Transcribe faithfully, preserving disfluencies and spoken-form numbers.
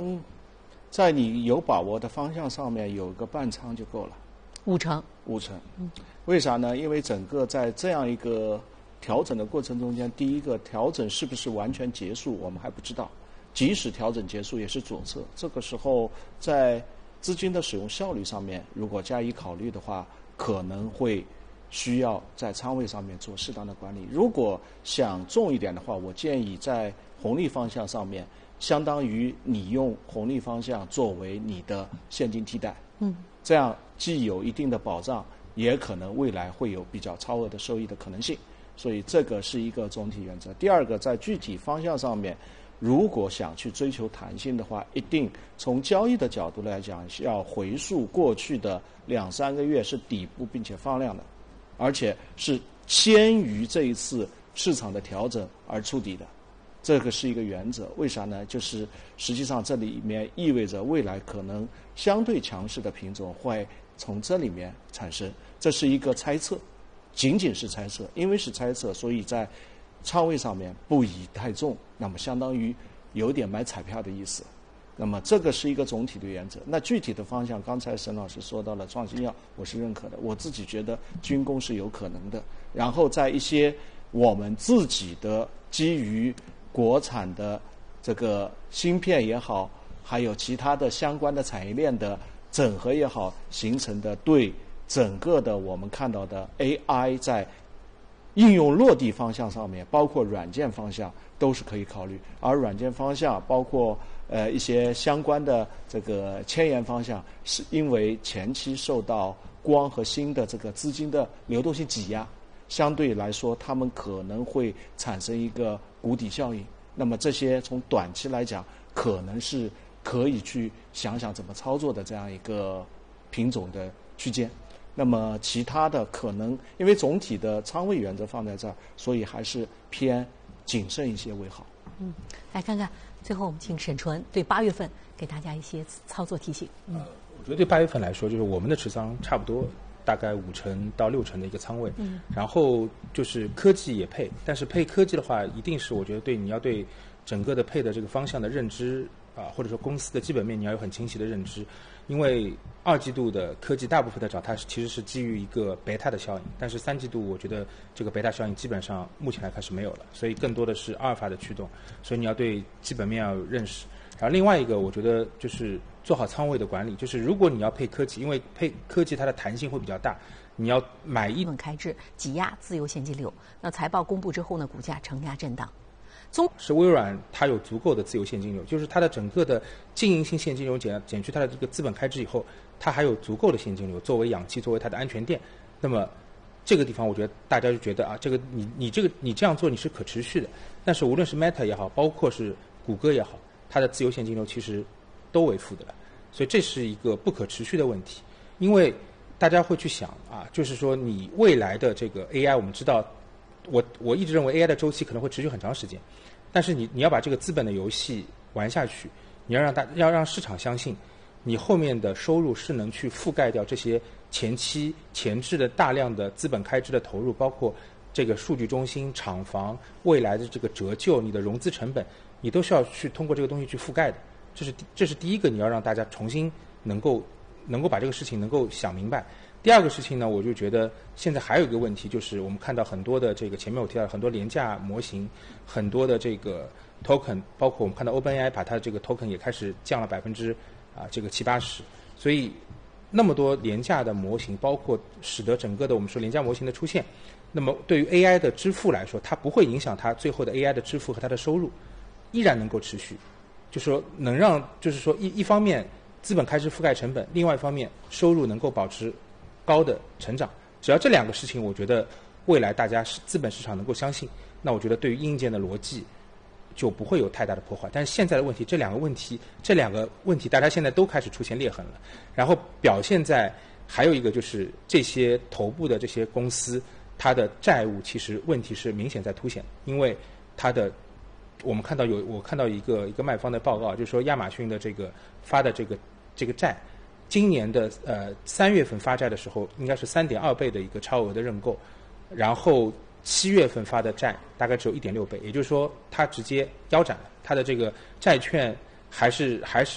能在你有把握的方向上面有个半仓就够了。 五成。 五成。嗯。为啥呢？因为整个在这样一个调整的过程中间，第一个调整是不是完全结束，我们还不知道。即使调整结束，也是左侧。这个时候，在资金的使用效率上面，如果加以考虑的话，可能会需要在仓位上面做适当的管理。如果想重一点的话，我建议在红利方向上面，相当于你用红利方向作为你的现金替代。 嗯。 这样既有一定的保障，也可能未来会有比较超额的收益的可能性。所以这个是一个总体原则。第二个，在具体方向上面，如果想去追求弹性的话，一定从交易的角度来讲，要回溯过去的两三个月是底部并且放量的，而且是先于这一次市场的调整而触底的。这个是一个原则。为啥呢？就是实际上这里面意味着未来可能相对强势的品种会从这里面产生，这是一个猜测，仅仅是猜测。因为是猜测，所以在仓位上面不宜太重，那么相当于有点买彩票的意思。那么这个是一个总体的原则。那具体的方向，刚才沈老师说到了创新药，我是认可的。我自己觉得军工是有可能的。然后在一些我们自己的基于国产的这个芯片也好，还有其他的相关的产业链的整合也好，形成的对整个的我们看到的 A I 在应用落地方向上面，包括软件方向都是可以考虑。而软件方向包括呃一些相关的这个前沿方向，是因为前期受到光和锌的这个资金的流动性挤压，相对来说他们可能会产生一个谷底效应。那么这些从短期来讲，可能是可以去想想怎么操作的这样一个品种的区间。那么其他的可能因为总体的仓位原则放在这儿，所以还是偏谨慎一些为好。 嗯，来看看最后我们请沈纯对八月份给大家一些操作提醒。嗯， 呃、我觉得对八月份来说，就是我们的持仓差不多大概五成到六成的一个仓位。嗯，然后就是科技也配，但是配科技的话，一定是我觉得对你要对整个的配的这个方向的认知啊、呃，或者说公司的基本面你要有很清晰的认知。因为二季度的科技大部分的涨，它其实是基于一个贝塔的效应，但是三季度我觉得这个贝塔效应基本上目前来看是没有了，所以更多的是阿尔法的驱动，所以你要对基本面要有认识。然后另外一个我觉得就是做好仓位的管理，就是如果你要配科技，因为配科技它的弹性会比较大，你要买一开支挤压自由现金流。那财报公布之后呢，股价承压震荡。 是微软它有足够的自由现金流，就是它的整个的经营性现金流减减去它的这个资本开支以后，它还有足够的现金流作为氧气，作为它的安全垫。那么这个地方我觉得大家就觉得啊，这个你你这个你这样做你是可持续的。但是无论是 Meta 也好，包括是谷歌也好，它的自由现金流其实都为负的了，所以这是一个不可持续的问题。因为大家会去想啊，就是说你未来的这个 A I， 我们知道。我我一直认为 A I 的周期可能会持续很长时间，但是你你要把这个资本的游戏玩下去，你要让大要让市场相信，你后面的收入是能去覆盖掉这些前期前置的大量的资本开支的投入，包括这个数据中心、厂房未来的这个折旧、你的融资成本，你都需要去通过这个东西去覆盖的。这是这是第一个，你要让大家重新能够能够把这个事情能够想明白。第二个事情呢，我就觉得现在还有一个问题，就是我们看到很多的这个前面我提到很多廉价模型，很多的这个 token， 包括我们看到 OpenAI 把它的这个 token 也开始降了百分之啊这个七八十，所以那么多廉价的模型，包括使得整个的我们说廉价模型的出现，那么对于 A I 的支付来说，它不会影响它最后的 A I 的支付和它的收入，依然能够持续，就是说能让就是说一一方面资本开支覆盖成本，另外一方面收入能够保持高的成长，只要这两个事情，我觉得未来大家是资本市场能够相信，那我觉得对于硬件的逻辑就不会有太大的破坏。但是现在的问题，这两个问题，这两个问题，大家现在都开始出现裂痕了。然后表现在还有一个就是这些头部的这些公司，它的债务其实问题是明显在凸显，因为它的我们看到有我看到一个一个卖方的报告，就是说亚马逊的这个发的这个这个债。今年的呃三月份发债的时候，应该是三点二倍的一个超额的认购，然后七月份发的债大概只有一点六倍，也就是说它直接腰斩了，它的这个债券还是还是。